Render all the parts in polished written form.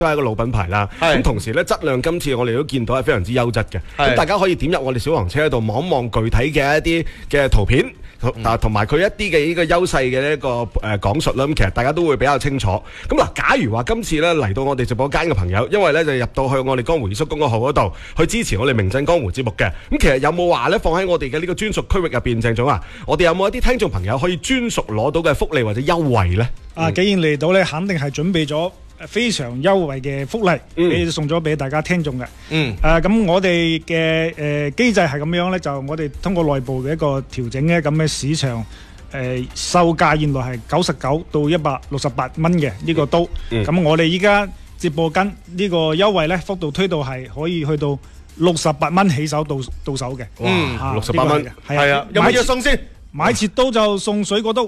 都係一個老品牌啦。咁同時咧質量今次我哋都見到係非常之優質嘅。咁大家可以點入我哋小黃車喺度望一望具體嘅一啲嘅圖片。同埋佢一啲嘅呢個優勢嘅一個講述啦，咁其實大家都會比較清楚。咁嗱，假如話今次咧嚟到我哋直播間嘅朋友，因為咧就入到去我哋江湖二叔公眾號嗰度去支持我哋名震江湖節目嘅，咁其實有冇話咧放喺我哋嘅呢個專屬區域入邊，鄭總啊，我哋有冇一啲聽眾朋友可以專屬攞到嘅福利或者優惠咧？ 既然嚟到咧，肯定係準備咗非常優惠嘅福利，你送咗俾大家聽眾嘅。咁我哋嘅機制係咁樣咧，就我哋通過內部嘅一個調整咧，咁嘅市場售價原來係99到168蚊嘅呢個刀。咁我哋依家直播間呢個優惠咧，幅度推到係可以去到68蚊起手到手嘅。 哇，68蚊係啊！有乜嘢送先？ 買切刀就送水果刀。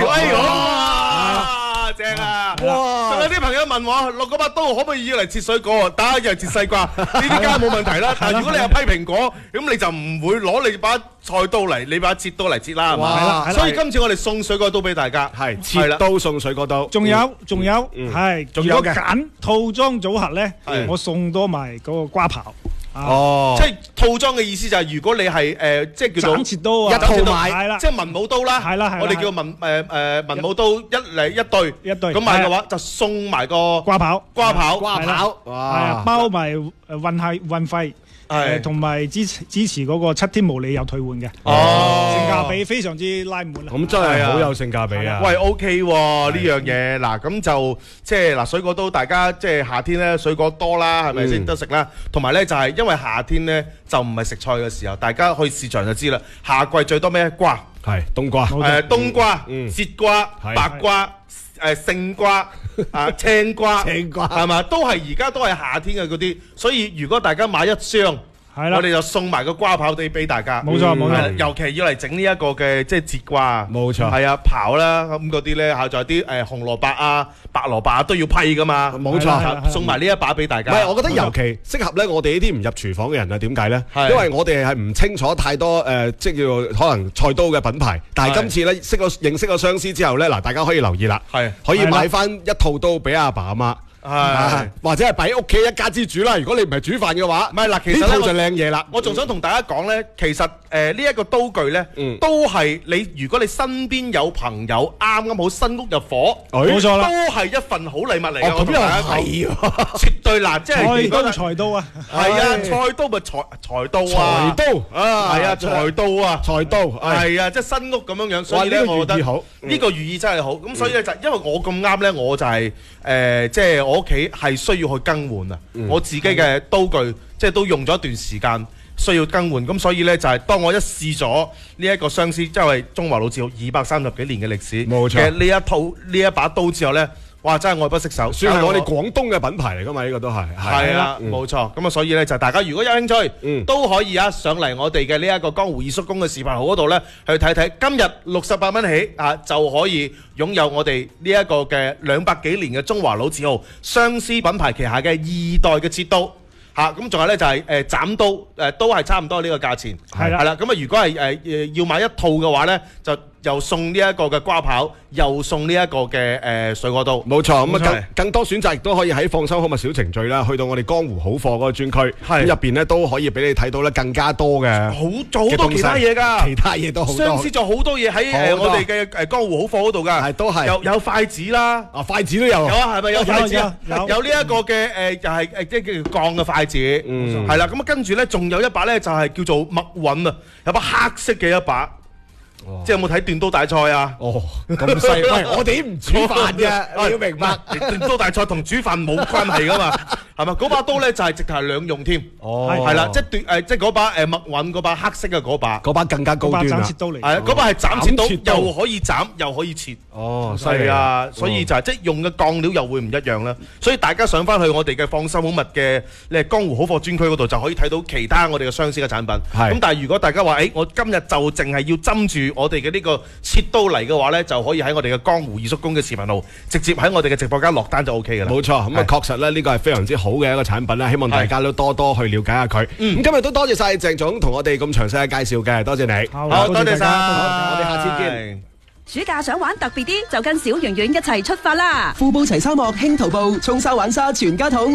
正啊！哇！仲有啲朋友問我落嗰把刀可唔可以要嚟切水果？打又切西瓜，呢啲梗係冇問題啦。但係如果你係批蘋果，咁你就唔會攞你把菜刀嚟，你把切刀嚟切啦，係嘛？所以今次我哋送水果刀俾大家， 係切刀送水果刀。 仲有係，如果揀套裝組合咧，我送多埋嗰個瓜刨。 即係套裝嘅意思就係如果你係即係叫做斬切刀啊， 一套買，即係文武刀啦，我哋叫文武刀一對，咁買嘅話就送埋個瓜刨， 哇， 包埋運費。同埋支持嗰個7天無理由退換嘅，性價比非常之拉滿啦。 咁真係好有性價比啊！ 喂 ，OK 喎呢樣嘢，嗱咁就即係嗱水果刀，大家即係夏天咧水果多啦，係咪先得食啦？同埋咧就係因為夏天咧就唔係食菜嘅時候，大家去市場就知啦。夏季最多咩瓜？ 係冬瓜， 冬瓜、節瓜、白瓜。勝瓜青瓜係嘛，都係而家都係夏天嘅嗰啲，所以如果大家買一箱，我哋就送埋個瓜刨地俾大家。 冇錯， 尤其要嚟整呢一個嘅即係節瓜， 冇錯， 係啊刨啦咁嗰啲咧，仲有啲紅蘿蔔啊、白蘿蔔都要批噶嘛。 冇錯， 送埋呢一把俾大家。 唔係，我覺得尤其適合咧，我哋呢啲唔入廚房嘅人啊。點解咧？因為我哋係唔清楚太多即係叫做可能菜刀嘅品牌。但係今次咧認識咗相思之後咧，嗱大家可以留意啦，可以買翻一套刀俾阿爸阿媽。或者係俾屋企一家之主啦。如果你唔係煮飯嘅話， 唔係嗱，其實呢套就靚嘢啦。 我仲想同大家講咧，其實呢一個刀具咧，都係你如果你身邊有朋友啱啱好新屋入伙， 冇錯啦， 都係一份好禮物嚟嘅。 咁又係， 絕對嗱，即係菜刀啊， 係啊，菜刀咪財刀啊， 財刀啊，係啊，財刀啊， 財刀係啊，即係新屋咁樣樣。所以咧，我覺得呢個寓意真係好。咁所以咧就因為我咁啱咧，我就係即係我屋企係需要去更換啊！我自己嘅刀具即係都用咗一段時間，需要更換。咁所以呢，就係當我一試咗呢一個相思，即係中華老字號230幾年嘅歷史嘅呢一把刀之後呢，哇！真係愛不釋手， 算係我哋廣東嘅品牌嚟㗎嘛？呢個都係係啦，冇錯。咁啊，所以呢，就大家如果有興趣，都可以上嚟我哋嘅呢一個江湖二叔公嘅視頻號嗰度呢，去睇睇。今日68蚊起就可以擁有我哋呢一個嘅200幾年嘅中華老字號相思品牌旗下嘅2代嘅切刀。咁仲有呢，就係斬刀都係差唔多呢個價錢。係啦，咁啊如果係要買一套嘅話呢，就又送呢一個嘅瓜刨，又送呢一個嘅水果刀。 冇錯，咁啊更多選擇亦都可以喺放心好物小程序啦，去到我哋江湖好貨嗰個專區，入邊咧都可以俾你睇到咧更加多嘅好多其他嘢㗎， 其他嘢都好多。 相思仲好多嘢喺我哋嘅江湖好貨嗰度㗎， 都係有筷子啦， 筷子都有， 有啊，係咪有筷子啊？有呢一個嘅又係即係叫鋼嘅筷子，係啦。咁啊跟住咧仲有一把咧就係叫做墨韻啊，有把黑色嘅一把。即係有冇睇斷刀大賽啊？ 咁細，喂，我哋唔煮飯嘅，你要明白。 斷刀大賽同煮飯冇關係噶嘛，係嘛？嗰把刀咧就係直頭係兩用添，係啦，即係嗰把墨韻嗰把黑色嘅嗰把更加高端啦。 斬切刀嚟， 係嗰把係斬切刀，又可以斬又可以切。係啊，所以就係即係用嘅鋼料又會唔一樣啦。所以大家上翻去我哋嘅放心好物嘅江湖好貨專區嗰度，就可以睇到其他我哋嘅相似嘅產品。咁但係如果大家話我今日就淨係要針住我哋嘅呢個切刀嚟嘅話呢，就可以喺我哋嘅江湖二叔公嘅視頻號直接喺我哋嘅直播間落單就 OK 噶啦。 冇錯，咁啊確實咧呢個係非常之好嘅一個產品啦，希望大家都多多去了解下佢。咁今日都多謝晒鄭總同我哋咁詳細嘅介紹嘅，多謝你。 好，多謝晒， 我哋下次見。 暑假想玩特別啲，就跟小圓圓一齊出發啦！ 富布齊沙漠輕徒步，衝沙玩沙全家桶。